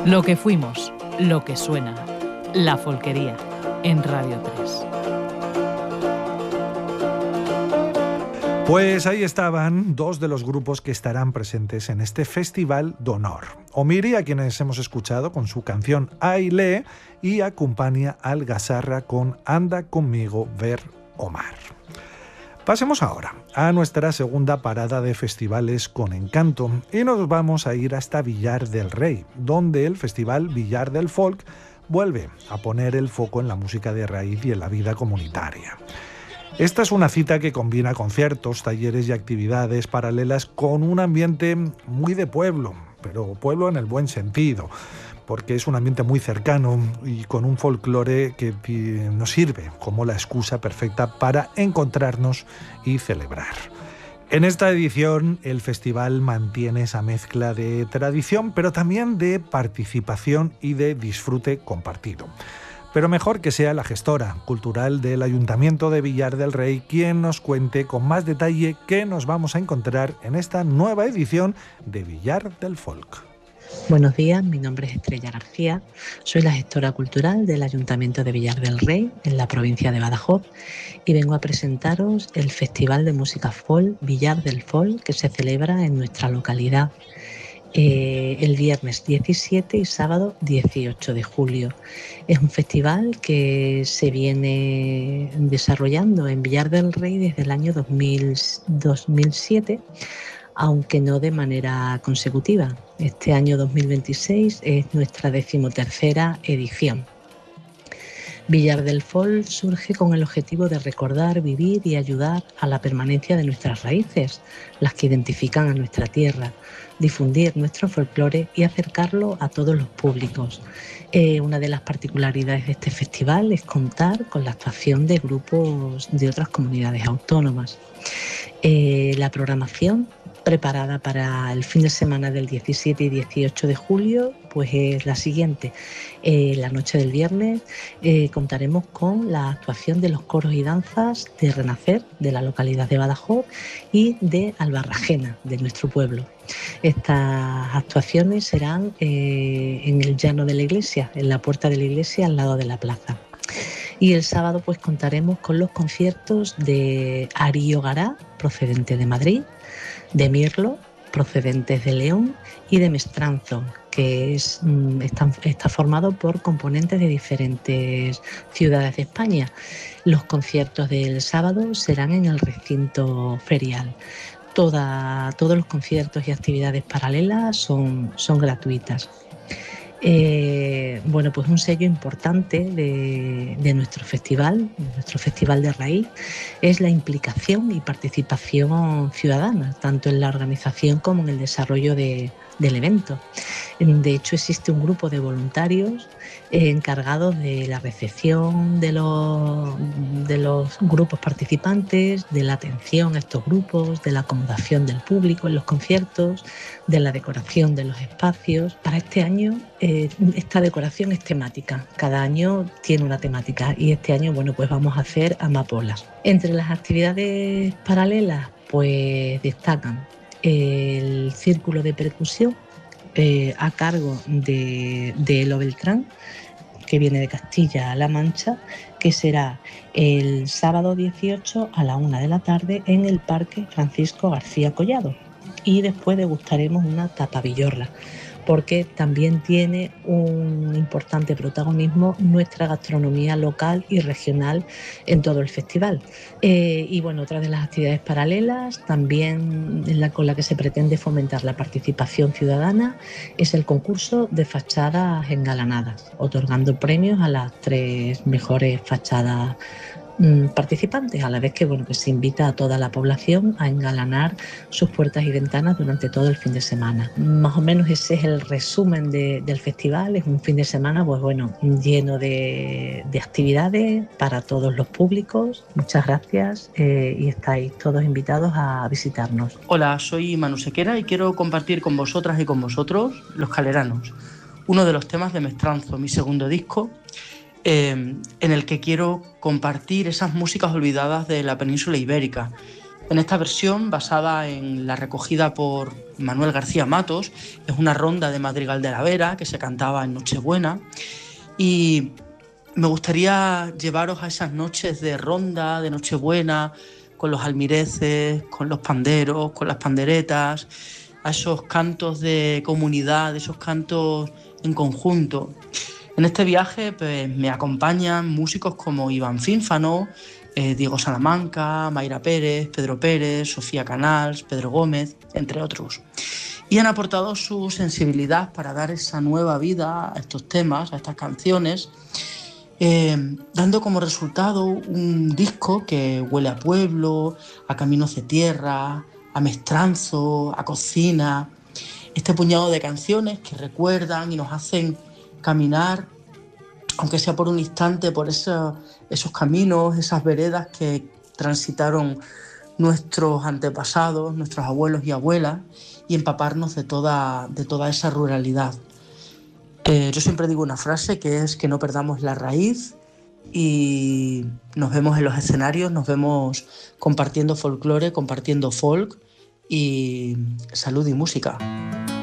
Lo que fuimos, lo que suena, la folquería, en Radio 3. Pues ahí estaban dos de los grupos que estarán presentes en este Festival d'Honor. Omiri, a quienes hemos escuchado con su canción Ailé, y acompaña al Gasarra con Anda conmigo ver o mar. Pasemos ahora a nuestra segunda parada de festivales con encanto y nos vamos a ir hasta Villar del Rey, donde el Festival Villar del Folk vuelve a poner el foco en la música de raíz y en la vida comunitaria. Esta es una cita que combina conciertos, talleres y actividades paralelas con un ambiente muy de pueblo, pero pueblo en el buen sentido, porque es un ambiente muy cercano y con un folclore que nos sirve como la excusa perfecta para encontrarnos y celebrar. En esta edición, el festival mantiene esa mezcla de tradición, pero también de participación y de disfrute compartido. Pero mejor que sea la gestora cultural del Ayuntamiento de Villar del Rey quien nos cuente con más detalle qué nos vamos a encontrar en esta nueva edición de Villar del Folk. Buenos días, mi nombre es Estrella García, soy la gestora cultural del Ayuntamiento de Villar del Rey, en la provincia de Badajoz, y vengo a presentaros el Festival de Música Folk Villar del Folk que se celebra en nuestra localidad el viernes 17 y sábado 18 de julio. Es un festival que se viene desarrollando en Villar del Rey desde el año 2007, aunque no de manera consecutiva. Este año 2026 es nuestra 13ª edición. Villar del Folk surge con el objetivo de recordar, vivir y ayudar a la permanencia de nuestras raíces, las que identifican a nuestra tierra, difundir nuestro folclore y acercarlo a todos los públicos. Una de las particularidades de este festival es contar con la actuación de grupos de otras comunidades autónomas. La programación preparada para el fin de semana del 17 y 18 de julio pues es la siguiente. La noche del viernes contaremos con la actuación de los coros y danzas de Renacer, de la localidad de Badajoz, y de Albarrajena, de nuestro pueblo. Estas actuaciones serán en el llano de la iglesia, en la puerta de la iglesia, al lado de la plaza. Y el sábado pues contaremos con los conciertos de Arío Gará, procedente de Madrid, de Mirlo, procedentes de León, y de Mestranzo, que está formado por componentes de diferentes ciudades de España. Los conciertos del sábado serán en el recinto ferial. Todos los conciertos y actividades paralelas son gratuitas. Pues un sello importante de nuestro festival de raíz, es la implicación y participación ciudadana, tanto en la organización como en el desarrollo del evento. De hecho, existe un grupo de voluntarios encargados de la recepción de los grupos participantes, de la atención a estos grupos, de la acomodación del público en los conciertos, de la decoración de los espacios. Para este año, esta decoración es temática. Cada año tiene una temática y este año, pues vamos a hacer amapolas. Entre las actividades paralelas, pues destacan el círculo de percusión a cargo de Elo Beltrán, que viene de Castilla-La Mancha, que será el sábado 18 a la 1 de la tarde en el Parque Francisco García Collado. Y después degustaremos una tapavillorra, porque también tiene un importante protagonismo nuestra gastronomía local y regional en todo el festival. Otra de las actividades paralelas, también con la que se pretende fomentar la participación ciudadana, es el concurso de fachadas engalanadas, otorgando premios a las 3 mejores fachadas participantes, a la vez que se invita a toda la población a engalanar sus puertas y ventanas durante todo el fin de semana. Más o menos ese es el resumen del festival. Es un fin de semana lleno de actividades para todos los públicos. Muchas gracias y estáis todos invitados a visitarnos. Hola, soy Manu Sequera y quiero compartir con vosotras y con vosotros Los Caleranos, uno de los temas de Mestranzo, mi segundo disco, en el que quiero compartir esas músicas olvidadas de la península ibérica En esta versión, basada en la recogida por Manuel García Matos, es una ronda de Madrigal de la Vera que se cantaba en Nochebuena, y me gustaría llevaros a esas noches de ronda, de Nochebuena, con los almireces, con los panderos, con las panderetas, a esos cantos de comunidad, esos cantos en conjunto. En este viaje pues, me acompañan músicos como Iván Fínfano, Diego Salamanca, Mayra Pérez, Pedro Pérez, Sofía Canals, Pedro Gómez, entre otros. Y han aportado su sensibilidad para dar esa nueva vida a estos temas, a estas canciones, dando como resultado un disco que huele a pueblo, a caminos de tierra, a mestranzo, a cocina. Este puñado de canciones que recuerdan y nos hacen caminar, aunque sea por un instante, por esos caminos, esas veredas que transitaron nuestros antepasados, nuestros abuelos y abuelas, y empaparnos de toda esa ruralidad. Yo siempre digo una frase que es que no perdamos la raíz, y nos vemos en los escenarios, nos vemos compartiendo folclore, compartiendo folk y salud y música.